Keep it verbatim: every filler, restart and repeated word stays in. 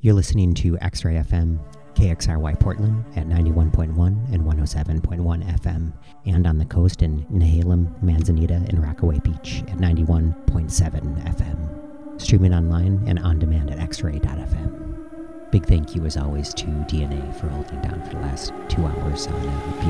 You're listening to X-Ray F M, K X R Y Portland at ninety-one point one and one oh seven point one F M, and on the coast in Nehalem, Manzanita, and Rockaway Beach at ninety-one point seven F M. Streaming online and on demand at x ray dot f m. Big thank you as always to D N A for holding down for the last two hours on a